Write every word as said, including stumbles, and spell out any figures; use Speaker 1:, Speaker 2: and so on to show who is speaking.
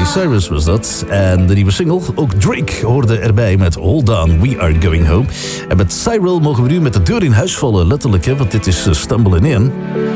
Speaker 1: Cyrus was dat. En de nieuwe single, ook Drake, hoorde erbij met Hold On, We Are Going Home. En met Cyril mogen we nu met de deur in huis vallen, letterlijk, hè, want dit is uh, Stumbling In.